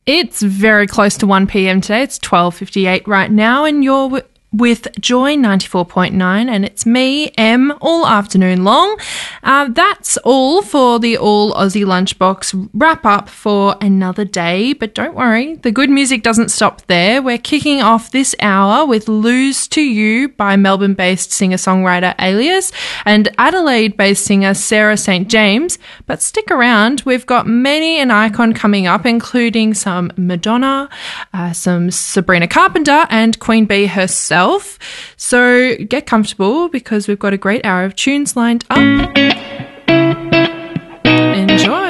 It's very close to 1 p.m. today. It's 12:58 right now, and you're with Joy 94.9, and it's me, Em, all afternoon long. That's all for the All Aussie Lunchbox wrap up for another day, but don't worry, the good music doesn't stop there. We're kicking off this hour with Lose to You by Melbourne-based singer-songwriter Alias and Adelaide-based singer Sarah St. James, but stick around, we've got many an icon coming up, including some Madonna, some Sabrina Carpenter and Queen Bee herself. So get comfortable because we've got a great hour of tunes lined up.